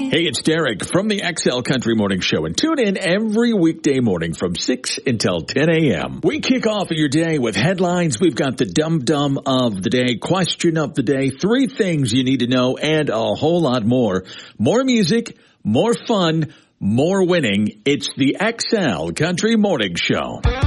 Hey, it's Derek from the XL Country Morning Show, and tune in every weekday morning from 6 until 10 a.m. We kick off your day with headlines. We've got the dum-dum of the day, question of the day, 3 things you need to know, and a whole lot more. More music, more fun, more winning. It's the XL Country Morning Show.